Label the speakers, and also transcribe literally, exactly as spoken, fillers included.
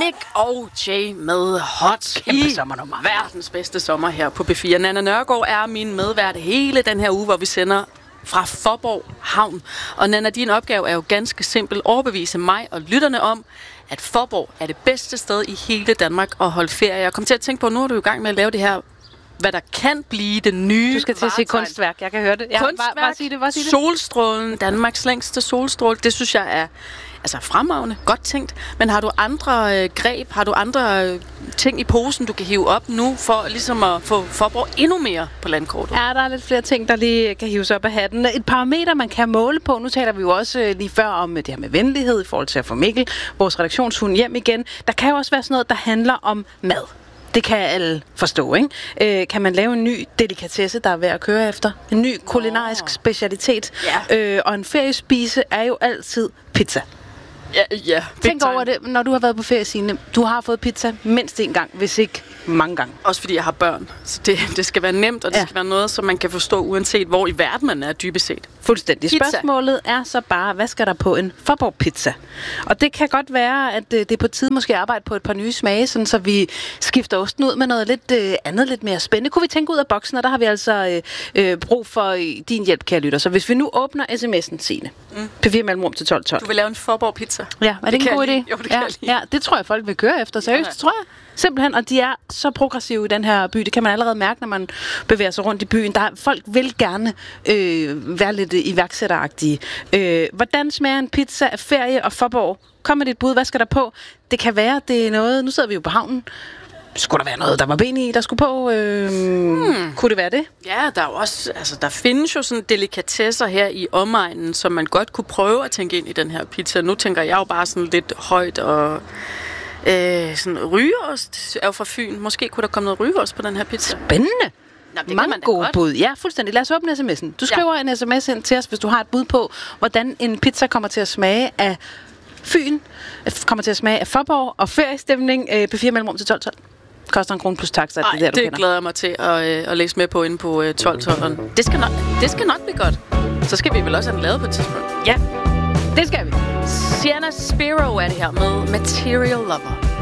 Speaker 1: Nick og Jay med Hot i verdens bedste sommer her på B fire. Nanna Nørgaard er min medvært hele den her uge, hvor vi sender fra Faaborg Havn. Og Nanna, din opgave er jo ganske simpel: overbevise mig og lytterne om, at Faaborg er det bedste sted i hele Danmark at holde ferie. Jeg kom til at tænke på, nu er du i gang med at lave det her, hvad der kan blive det nye.
Speaker 2: Du skal til at sige kunstværk, jeg kan høre det. Ja,
Speaker 1: kunstværk,
Speaker 2: bare, bare sig det, bare sig det.
Speaker 1: Solstrålen, Danmarks længste solstråle, det synes jeg er altså fremragende, godt tænkt. Men har du andre øh, greb, har du andre øh, ting i posen, du kan hive op nu, for ligesom at få Faaborg endnu mere på landkortet?
Speaker 2: Ja, der er lidt flere ting, der lige kan hives op af hatten. Et parameter, man kan måle på. Nu taler vi jo også øh, lige før om det her med venlighed i forhold til at få Mikkel, vores redaktionshund, hjem igen. Der kan jo også være sådan noget, der handler om mad. Det kan alle forstå, ikke? Øh, kan man lave en ny delikatesse, der er værd at køre efter? En ny kulinarisk oh. specialitet?
Speaker 1: Ja.
Speaker 2: Øh, og en feriespise er jo altid pizza.
Speaker 1: Ja, ja.
Speaker 2: Tænk over det, når du har været på ferie, Signe. Du har fået pizza mindst en gang, hvis ikke mange gange.
Speaker 1: Også fordi jeg har børn. Så det, det skal være nemt, og det
Speaker 2: ja.
Speaker 1: skal være noget, som man kan forstå, uanset hvor i verden man er dybest set.
Speaker 2: Fuldstændig. Pizza. Spørgsmålet er så bare, hvad skal der på en Faaborg-pizza? Og det kan godt være, at det er på tide måske at arbejde på et par nye smage, sådan så vi skifter osten ud med noget lidt øh, andet, lidt mere spændende. Kunne vi tænke ud af boksen, og der har vi altså øh, brug for øh, din hjælp, kære lytter. Så hvis vi nu åbner sms'en, Signe, mm. P fire mellemrum til tolv tolv.
Speaker 1: Du vil lave en Faaborg-pizza?
Speaker 2: Ja, er det, det ikke en god idé?
Speaker 1: Jo, det kan
Speaker 2: ja,
Speaker 1: jeg lide.
Speaker 2: Ja, det tror jeg, folk vil køre efter. Seriøst, ja. tror jeg. Simpelthen, og de er så progressive i den her by. Det kan man allerede mærke, når man bevæger sig rundt i byen. Der er, folk vil gerne øh, være lidt iværksætteragtige. Øh, hvordan smager en pizza af ferie og Faaborg? Kom med dit bud, hvad skal der på? Det kan være, det er noget... Nu sidder vi jo på havnen. Skulle der være noget, der var ben i, der skulle på? Øh, hmm. Kunne det være det?
Speaker 1: Ja, der er også, altså, der findes jo sådan delikatesser her i omegnen, som man godt kunne prøve at tænke ind i den her pizza. Nu tænker jeg jo bare sådan lidt højt og... Øh, sådan rygeost er jo fra Fyn. Måske kunne der komme noget rygeost på den her pizza.
Speaker 2: Spændende!
Speaker 1: Nå, det
Speaker 2: mange gode godt. Bud. Ja, fuldstændig. Lad os åbne sms'en. Du skriver ja. en sms ind til os, hvis du har et bud på, hvordan en pizza kommer til at smage af Fyn, kommer til at smage af Faaborg og feriestemning øh, P fire mellemrum til tolv tolv. Koster en krone plus taxa.
Speaker 1: Ej,
Speaker 2: det, der, du
Speaker 1: det
Speaker 2: kender.
Speaker 1: glæder jeg mig til at, øh, at læse med på inde på øh, tolv tolv. Det skal, nok, det skal nok blive godt. Så skal vi vel også have den lavet på et tidspunkt.
Speaker 2: Ja, det skal vi.
Speaker 1: Sienna Spiro er det her med Material Lover.